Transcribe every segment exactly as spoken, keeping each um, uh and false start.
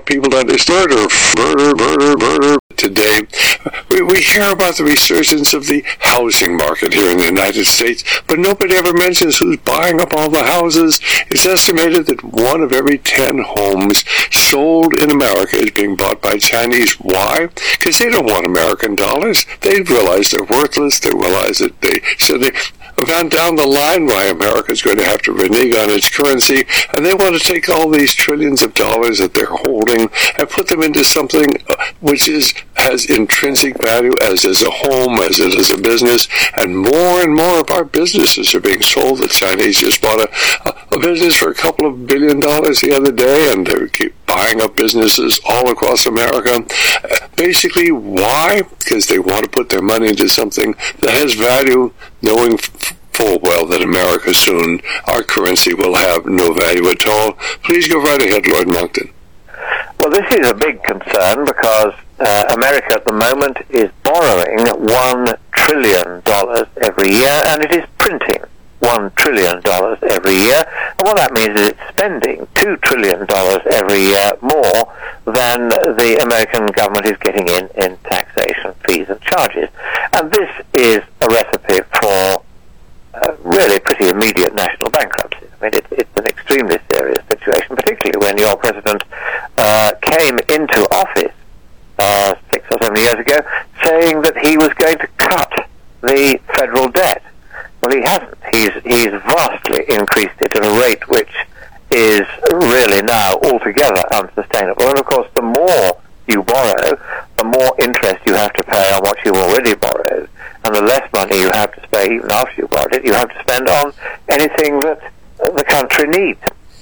people to understand or murder, murder, murder. Today, we, we hear about the resurgence of the housing market here in the United States, but nobody ever mentions who's buying up all the houses. It's estimated that one of every ten homes sold in America is being bought by Chinese. Why? Because they don't want American dollars. They realize they're worthless. They realize that they, so they, gone down the line why America is going to have to renege on its currency, and they want to take all these trillions of dollars that they're holding and put them into something which is has intrinsic value, as is a home, as it is a business, and more and more of our businesses are being sold. The Chinese just bought a, a business for a couple of billion dollars the other day, and they keep buying up businesses all across America. Basically, why? Because they want to put their money into something that has value, knowing full well that America soon, our currency will have no value at all. Please go right ahead, Lord Monckton. Well, this is a big concern because uh, America at the moment is borrowing one trillion dollars every year, and it is printing one trillion dollars every year. And what that means is it's spending two trillion dollars every year more than the American government is getting in in taxation, fees, and charges. And this is a recipe for uh, really pretty immediate national bankruptcy. I mean, it, it's an extremely serious situation, particularly when your president uh, came into office uh, six or seven years ago saying that he was going to cut the federal debt. Well, he hasn't. He's, he's vastly increased it at a rate which is really now altogether unsustainable. And, of course, the more you borrow, the more interest you have to pay on what you've already borrowed. And the less money you have to spend, even after you borrowed it, you have to spend on anything that the country needs.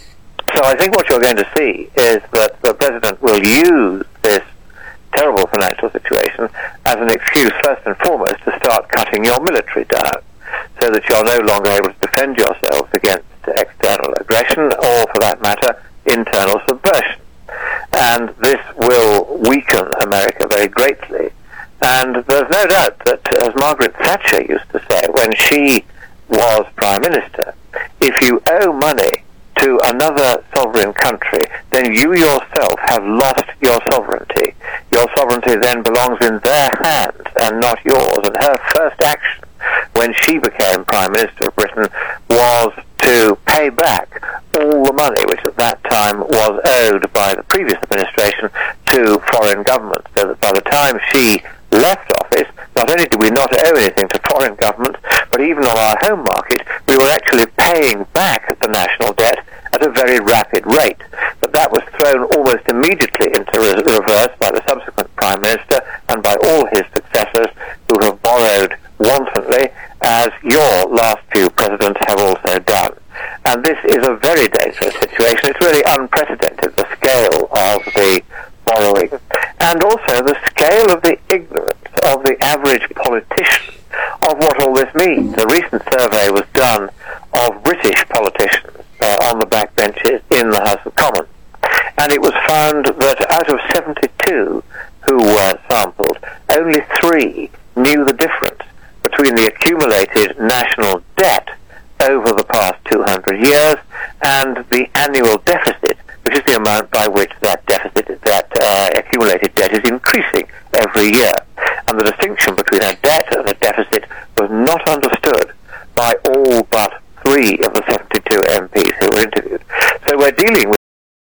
So I think what you're going to see is that the president will use this terrible financial situation as an excuse, first and foremost, to start cutting your military down, so that you're no longer able to defend yourselves against external aggression or, for that matter, internal subversion. And this will weaken America very greatly. And there's no doubt that, as Margaret Thatcher used to say when she was Prime Minister, if you owe money to another sovereign country, then you yourself have lost your sovereignty. Your sovereignty then belongs in their hands and not yours. And her first action when she became Prime Minister of Britain was to pay back all the money which at that time was owed by the previous administration to foreign governments, so that by the time she left office, not only did we not owe anything to foreign governments, but even on our home market, we were actually paying back the national debt at a very rapid rate. But that was thrown almost immediately into re- reverse by the subsequent Prime Minister and by all his successors, who have borrowed wantonly, as your last few presidents have also done. And this is a very dangerous situation. It's really unprecedented, the scale of the borrowing, and also the scale of the ignorance of the average politician of what all this means. A recent survey was done of British politicians uh, on the backbenches in the House of Commons, and it was found that out of seventy-two who were sampled, only three knew the difference between the accumulated national debt over the past two hundred years and the annual deficit, which is the amount by which that deficit, that uh, accumulated debt is increasing every year.